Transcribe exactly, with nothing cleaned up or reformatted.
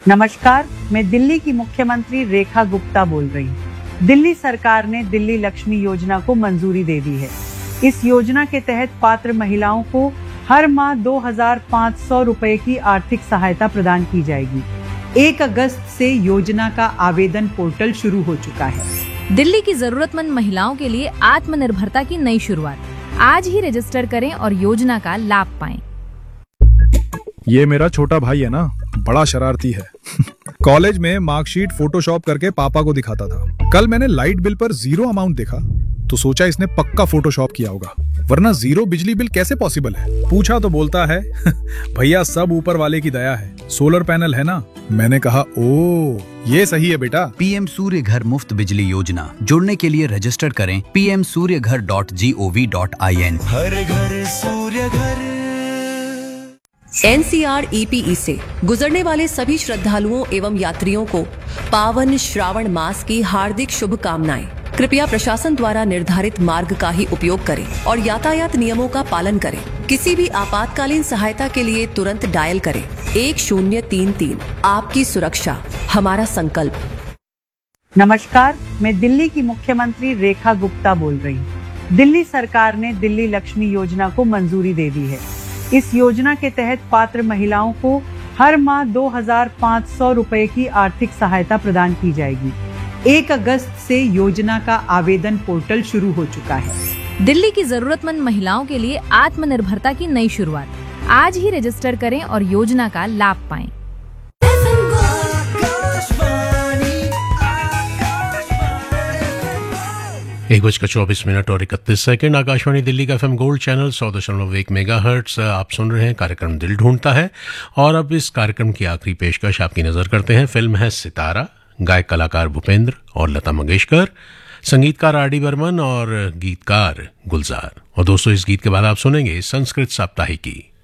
नमस्कार, मैं दिल्ली की मुख्यमंत्री रेखा गुप्ता बोल रही हूँ। दिल्ली सरकार ने दिल्ली लक्ष्मी योजना को मंजूरी दे दी है। इस योजना के तहत पात्र महिलाओं को हर माह दो हजार पाँच सौ रुपए की आर्थिक सहायता प्रदान की जाएगी। एक अगस्त से योजना का आवेदन पोर्टल शुरू हो चुका है। दिल्ली की जरूरतमंद महिलाओं के लिए आत्मनिर्भरता की नई शुरुआत। आज ही रजिस्टर करें और योजना का लाभ पाएं। ये मेरा छोटा भाई है ना, बड़ा शरारती है। कॉलेज में मार्कशीट फोटोशॉप करके पापा को दिखाता था। कल मैंने लाइट बिल पर जीरो अमाउंट देखा तो सोचा इसने पक्का फोटोशॉप किया होगा, वरना जीरो बिजली बिल कैसे पॉसिबल है। पूछा तो बोलता है भैया सब ऊपर वाले की दया है, सोलर पैनल है ना। मैंने कहा ओ ये सही है बेटा। पीएम सूर्य घर मुफ्त बिजली योजना, जुड़ने के लिए रजिस्टर करें पी एम सूर्य घर dot G O V dot I N. हर घर सूर्य घर। N C R E P E से गुजरने वाले सभी श्रद्धालुओं एवं यात्रियों को पावन श्रावण मास की हार्दिक शुभकामनाएं। कृपया प्रशासन द्वारा निर्धारित मार्ग का ही उपयोग करें और यातायात नियमों का पालन करें। किसी भी आपातकालीन सहायता के लिए तुरंत डायल करें एक शून्य तीन तीन। आपकी सुरक्षा हमारा संकल्प। नमस्कार, मैं दिल्ली की मुख्यमंत्री रेखा गुप्ता बोल रही हूँ। दिल्ली सरकार ने दिल्ली लक्ष्मी योजना को मंजूरी दे दी है। इस योजना के तहत पात्र महिलाओं को हर माह दो हजार पाँच सौ रुपए की आर्थिक सहायता प्रदान की जाएगी। एक अगस्त से योजना का आवेदन पोर्टल शुरू हो चुका है। दिल्ली की जरूरतमंद महिलाओं के लिए आत्मनिर्भरता की नई शुरुआत। आज ही रजिस्टर करें और योजना का लाभ पाएं। एक बजकर चौबीस मिनट और इकतीस सेकंड। आकाशवाणी दिल्ली का एफ एम गोल्ड चैनल सौ दशमलव एक मेगा हर्ट्स आप सुन रहे हैं। कार्यक्रम दिल ढूंढता है और अब इस कार्यक्रम की आखिरी पेशकश आपकी नजर करते हैं। फिल्म है सितारा, गायक कलाकार भूपेंद्र और लता मंगेशकर, संगीतकार आर डी बर्मन और गीतकार गुलजार। और दोस्तों इस गीत के बाद आप सुनेंगे संस्कृत साप्ताहिकी।